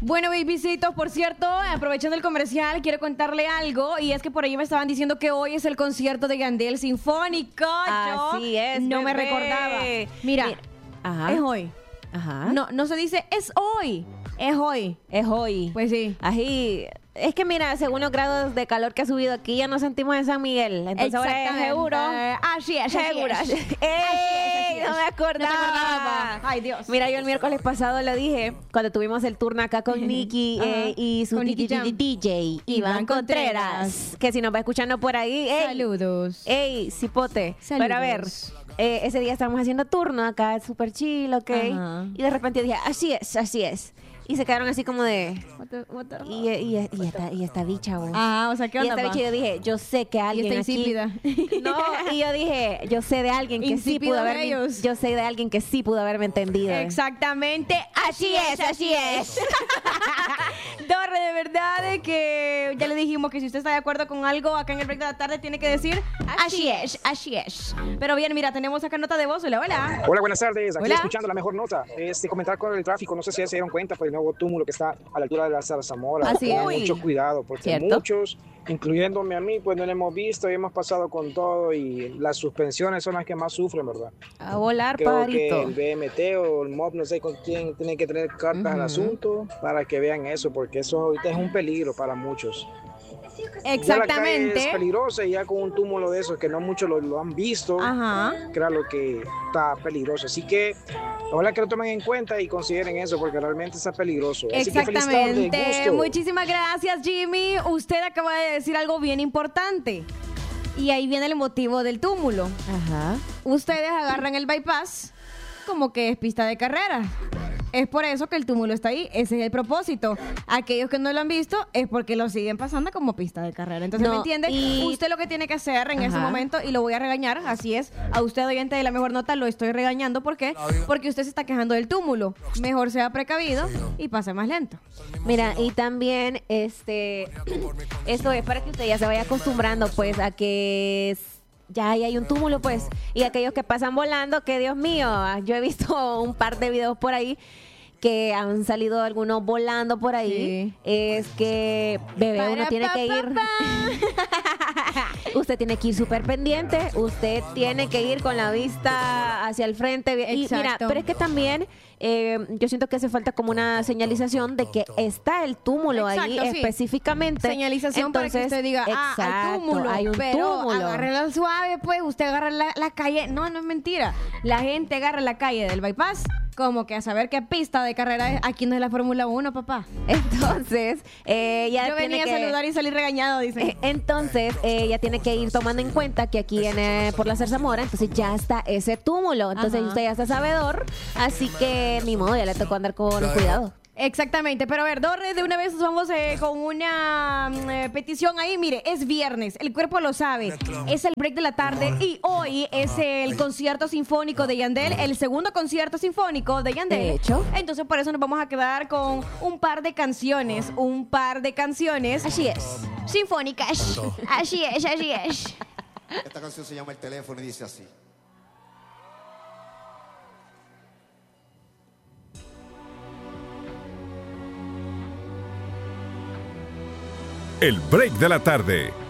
Bueno, babycitos, por cierto, aprovechando el comercial, quiero contarle algo. Y es que por ahí me estaban diciendo que hoy es el concierto de Yandel Sinfónico. Así es, no me bebé. recordaba. Mira, Ajá. es hoy. Ajá. No se dice es hoy. Es hoy. Es hoy. Pues sí. Así. Es que mira, según los grados de calor que ha subido aquí, ya nos sentimos en San Miguel. Entonces ahora es seguro. Así es, Seguro. así es. ¡Ey! No me acordaba. No te acordaba. Ay, Dios. Mira, yo el miércoles pasado lo dije, cuando tuvimos el turno acá con Nicky y su Con Nicky Jam. DJ, Iván Contreras. Que si nos va escuchando por ahí, ¡ey! Saludos. ¡Ey, cipote! Saludos. Pero a ver, ese día estábamos haciendo turno acá, súper chill, ¿ok? Ajá. Y de repente dije, así es, así es. Y se quedaron así como de... What the Y esta bicha, vos. Ah, o sea, ¿qué Y onda? esta pa? bicha, yo dije, yo sé que alguien está aquí... insípida. No, y yo dije, yo sé de alguien que sí Insípidos pudo haberme... ellos. Yo sé de alguien que sí pudo haberme entendido. Exactamente, Así es, así es. Dorre, de verdad de que ya le dijimos que si usted está de acuerdo con algo acá en el break de la tarde tiene que decir así es, así es. Pero bien, mira, tenemos acá nota de voz. Hola, hola. Hola, buenas tardes. Aquí Hola. escuchando la mejor nota. Comentar con el tráfico. No sé si ya se dieron cuenta por el nuevo túmulo que está a la altura de la Zarzamora. Así es. Mucho cuidado, porque ¿Cierto? muchos, incluyéndome a mí, pues no lo hemos visto y hemos pasado con todo. Y las suspensiones son las que más sufren, ¿verdad? A volar, Creo pajarito. que el BMT o el MOB, no sé con quién, tiene que tener cartas al asunto para que vean eso, porque eso ahorita es un peligro para muchos. Ya la calle es Exactamente. peligrosa y ya con un túmulo de esos que no muchos lo han visto. Ajá. Claro que está peligroso. Así que ojalá que lo tomen en cuenta y consideren eso, porque realmente está peligroso. Así que feliz tarde, Exactamente. gusto. Muchísimas gracias, Jimmy. Usted acaba de decir algo bien importante. Y ahí viene el motivo del túmulo. Ajá. Ustedes agarran el bypass como que es pista de carrera. Es por eso que el túmulo está ahí. Ese es el propósito. Aquellos que no lo han visto es porque lo siguen pasando como pista de carrera. Entonces, No, ¿me entiende? y- Usted lo que tiene que hacer en ese Ajá. momento, y lo voy a regañar, así es, a usted, oyente de La Mejor Nota, lo estoy regañando. ¿Por qué? Porque usted se está quejando del túmulo. Mejor sea precavido y pase más lento. Mira, y también, esto es para que usted ya se vaya acostumbrando, pues, a que ya ahí hay un túmulo, pues, y aquellos que pasan volando, que Dios mío, yo he visto un par de videos por ahí que han salido algunos volando por ahí. Sí. Es que, bebé, uno tiene que ir... Usted tiene que ir súper pendiente, usted tiene que ir con la vista hacia el frente. Y mira, Exacto. pero es que también yo siento que hace falta como una señalización de que está el túmulo ahí Exacto, sí. específicamente. Señalización para que usted diga, hay exacto, túmulo, hay un pero túmulo. agárrelo suave, pues, usted agarra la calle. No es mentira. La gente agarra la calle del bypass como que a saber qué pista de carrera es. Aquí no es la Fórmula 1, papá. Entonces, ya Yo tiene venía que... a saludar y salí regañado, dice. Entonces, ya tiene que ir tomando en cuenta que aquí por la Zarzamora, entonces ya está ese túmulo. Entonces Ajá. usted ya está sabedor, así que ni modo, ya le tocó andar con cuidado. Exactamente, pero a ver, Dorre, de una vez nos vamos con una petición ahí. Mire, es viernes, el cuerpo lo sabe, es el break de la tarde y hoy es el concierto sinfónico de Yandel, el segundo concierto sinfónico de Yandel. De hecho. Entonces por eso nos vamos a quedar con un par de canciones, Así es. sinfónicas. Así es, así es. Esta canción se llama El Teléfono y dice así. El break de la tarde.